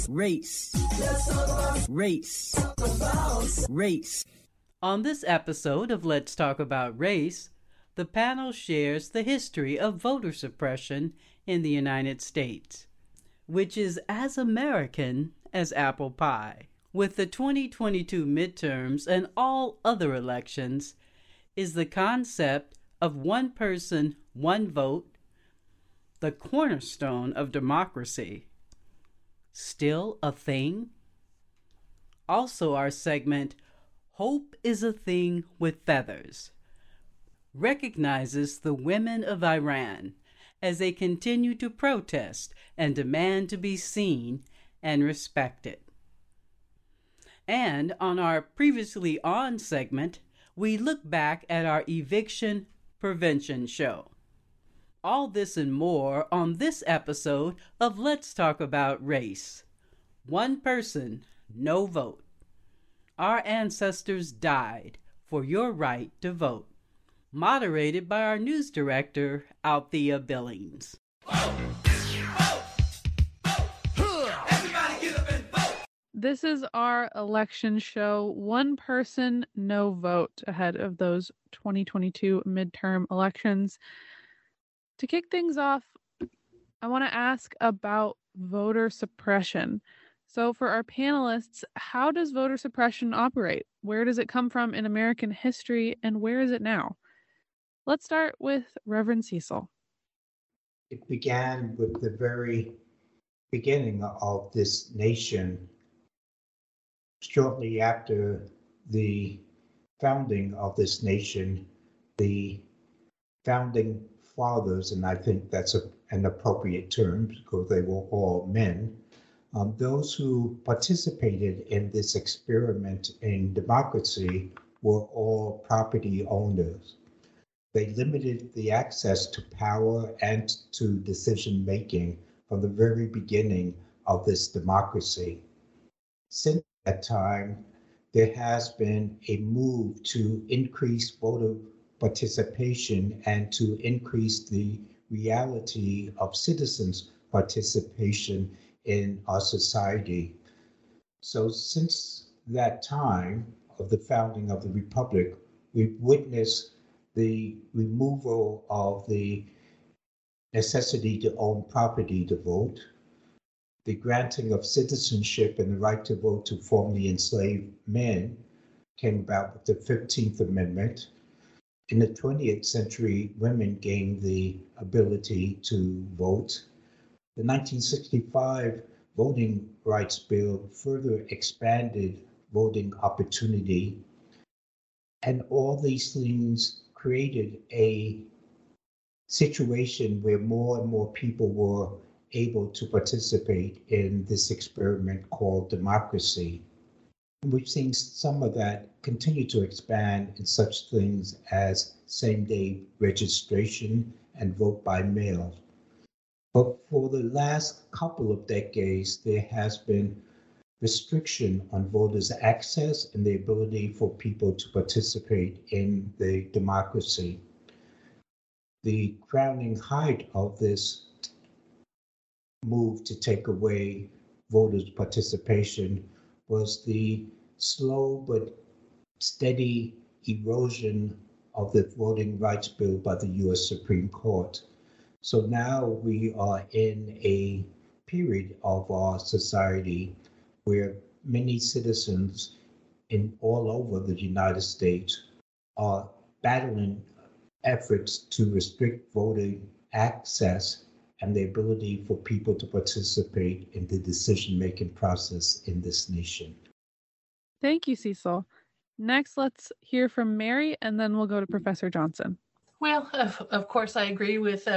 Race. Race. Race. On this episode of Let's Talk About Race, the panel shares the history of voter suppression in the United States, which is as American as apple pie. With the 2022 midterms and all other elections, is the concept of one person, one vote the cornerstone of democracy still a thing? Also, our segment, Hope is a Thing with Feathers, recognizes the women of Iran as they continue to protest and demand to be seen and respected. And on our Previously On segment, we look back at our eviction prevention show. All this and more on this episode of Let's Talk About Race. One person, no vote. Our ancestors died for your right to vote. Moderated by our news director, Althea Billings. This is our election show, One Person, No Vote, ahead of those 2022 midterm elections. To kick things off, I want to ask about voter suppression. So for our panelists, how does voter suppression operate? Where does it come from in American history, and where is it now? Let's start with Reverend Cecil. It began with the very beginning of this nation. Shortly after the founding of this nation, the founding fathers, and I think that's an appropriate term because they were all men, those who participated in this experiment in democracy were all property owners. They limited the access to power and to decision making from the very beginning of this democracy. Since that time, there has been a move to increase voter participation and to increase the reality of citizens' participation in our society. So since that time of the founding of the Republic, we've witnessed the removal of the necessity to own property to vote, the granting of citizenship and the right to vote to formerly enslaved men came about with the 15th Amendment. In the 20th century, women gained the ability to vote. The 1965 Voting Rights Bill further expanded voting opportunity. And all these things created a situation where more and more people were able to participate in this experiment called democracy. And we've seen some of that continue to expand in such things as same-day registration and vote by mail. But for the last couple of decades, there has been restriction on voters' access and the ability for people to participate in the democracy. The crowning height of this move to take away voters' participation was the slow but steady erosion of the Voting Rights Bill by the U.S. Supreme Court. So now we are in a period of our society where many citizens in all over the United States are battling efforts to restrict voting access and the ability for people to participate in the decision-making process in this nation. Thank you, Cecil. Next, let's hear from Mary, and then we'll go to Professor Johnson. Well, of course, I agree with